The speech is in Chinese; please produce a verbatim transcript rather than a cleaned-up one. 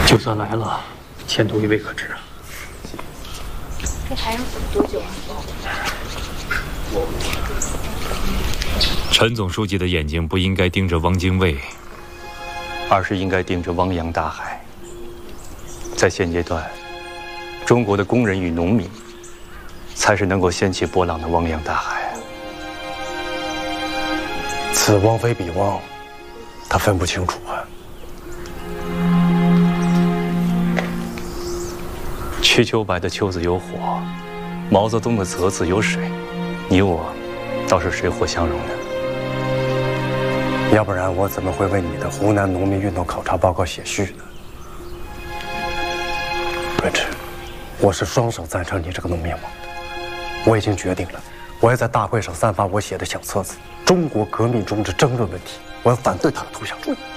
就算来了，前途也未可知啊。 这还要等多久啊？ 陈总书记的眼睛不应该盯着汪精卫，而是应该盯着汪洋大海。在现阶段，中国的工人与农民才是能够掀起波浪的汪洋大海。 此汪非彼汪，他分不清楚啊。 瞿秋白的秋子有火，毛泽东的泽字有水，你我倒是水火相容的。 要不然我怎么会为你的湖南农民运动考察报告写序呢？润之，我是双手赞成你这个农民网的。我已经决定了，我要在大会上散发我写的小册子《中国革命中之争论问题》，我要反对他的投降主义。